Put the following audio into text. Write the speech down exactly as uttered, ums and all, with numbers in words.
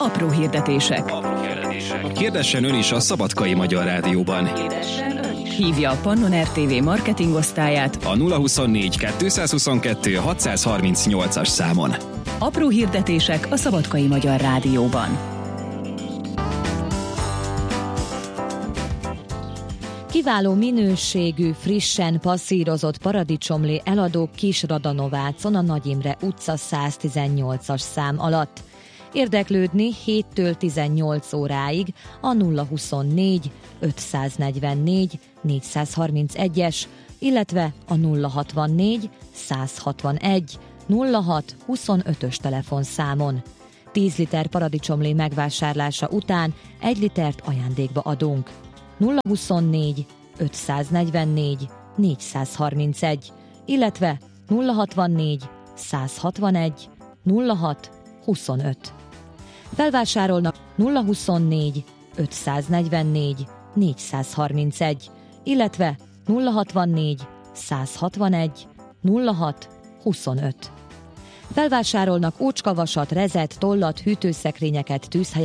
Apró hirdetések. Apró hirdetések. Kérdessen ön is a Szabadkai Magyar Rádióban. Hívja a Pannon er té vé marketing osztályát A nulla huszonnégy kétszázhuszonkettő hatszázharmincnyolcas számon. Apró hirdetések a Szabadkai Magyar Rádióban. Kiváló minőségű, frissen passzírozott paradicsomlé eladók Kisradanovácon a Nagy Imre utca száztizennyolcas szám alatt. Érdeklődni héttől tizennyolc óráig a nulla huszonnégy ötszáznegyvennégy négyszázharmincegyes, illetve a nulla hatvannégy százhatvanegy nulla hat huszonötös telefonszámon. tíz liter paradicsomlé megvásárlása után egy litert ajándékba adunk. nulla huszonnégy ötszáznegyvennégy négyszázharmincegy, illetve nulla hatvannégy százhatvanegy nulla hat huszonöt. Felvásárolnak nulla huszonnégy ötszáznegyvennégy négyszázharmincegy, illetve nulla hatvannégy százhatvanegy nulla hat huszonöt. Felvásárolnak ócskavasat, rezet, tollat, hűtőszekrényeket, tűzhelyet,